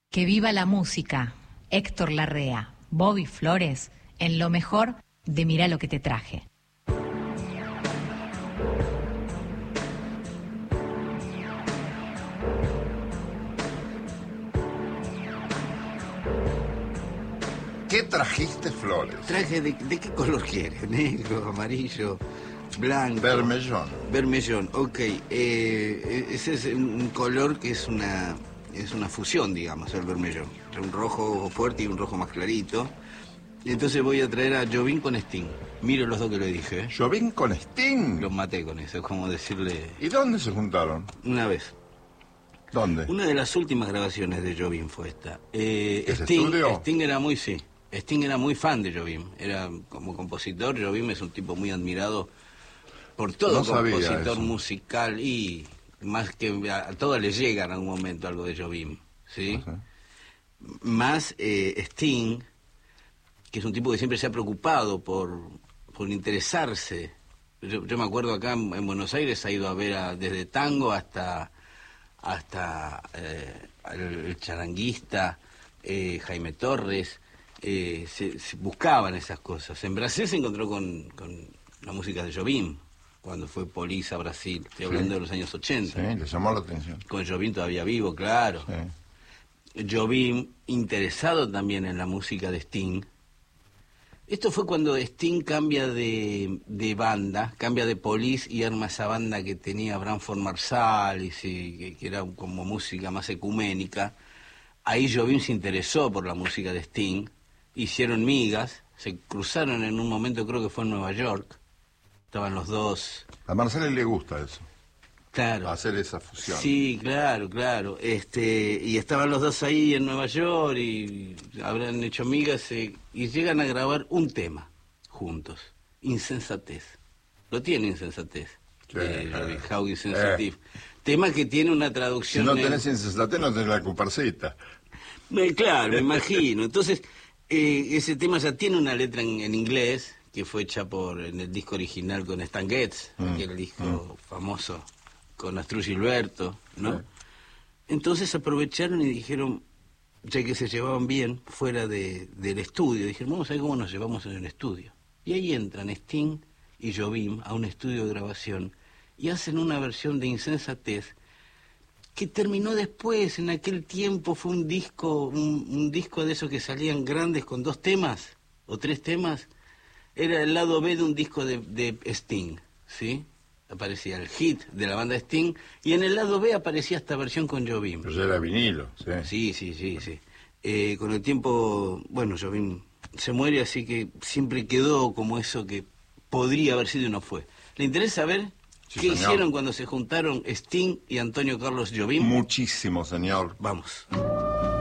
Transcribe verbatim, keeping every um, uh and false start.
Que viva la música. Héctor Larrea, Bobby Flores, en lo mejor de Mirá lo que te traje. ¿Qué trajiste, Flores? Traje de, ¿de qué color quieres? Negro, amarillo, blanco. Vermellón. Vermellón, ok. Eh, ese es un color que es una, es una fusión, digamos, el vermellón. Un rojo fuerte y un rojo más clarito. Y entonces voy a traer a Jobim con Sting. Miro los dos que le dije. ¿eh? ¿Jobim con Sting? Los maté con eso, es como decirle... ¿Y dónde se juntaron? Una vez. ¿Dónde? Una de las últimas grabaciones de Jobim fue esta. Eh, ¿Ese Sting, estudio? Sting era muy, sí. Sting era muy fan de Jobim. Era como compositor. Jobim es un tipo muy admirado por todo No sabía compositor eso. musical y más que a, a todos les llega en algún momento algo de Jobim, ¿sí? No sé. Más eh, Sting, que es un tipo que siempre se ha preocupado por, por interesarse. Yo, yo me acuerdo acá en, en Buenos Aires ha ido a ver a, desde tango hasta hasta eh, el, el charanguista, eh, Jaime Torres. Eh, se, se buscaban esas cosas. En Brasil se encontró con, con la música de Jobim cuando fue Police a Brasil. Estoy hablando Sí. de los años ochenta. Sí, le llamó la atención. Con Jobim todavía vivo, claro. Sí. Jobim interesado también en la música de Sting. Esto fue cuando Sting cambia de, de banda, cambia de Police y arma esa banda que tenía Branford Marsalis, y que, que era como música más ecuménica. Ahí Jobim se interesó por la música de Sting, hicieron migas, se cruzaron en un momento, creo que fue en Nueva York, estaban los dos. A Marcelo le gusta eso, Claro. hacer esa fusión. Sí, claro, claro. Este, y estaban los dos ahí en Nueva York y habrán hecho migas eh, y llegan a grabar un tema juntos, Insensatez. Lo tiene Insensatez. Sí, eh, eh, How Insensitive. Tema que tiene una Si traducción... no en- tenés insensatez, no tenés la comparsita. Eh, claro, me imagino. Entonces, eh, ese tema ya tiene una letra en, en inglés que fue hecha por en el disco original con Stan Getz, Mm, aquel disco famoso con Astrud Gilberto, ¿no? Sí. Entonces aprovecharon y dijeron, ya que se llevaban bien fuera de, del estudio, dijeron, vamos a ver cómo nos llevamos en el estudio. Y ahí entran Sting y Jobim a un estudio de grabación y hacen una versión de Insensatez que terminó después, en aquel tiempo fue un disco, un, un disco de esos que salían grandes con dos temas o tres temas. Era el lado B de un disco de, de Sting, ¿sí? Aparecía el hit de la banda Sting y en el lado B aparecía esta versión con Jobim. Pero ya era vinilo, sí. Sí, sí, sí, sí. Eh, con el tiempo, bueno, Jobim se muere, así que siempre quedó como eso que podría haber sido y no fue. ¿Le interesa saber Sí, qué señor. hicieron cuando se juntaron Sting y Antonio Carlos Jobim? Muchísimo, señor. Vamos.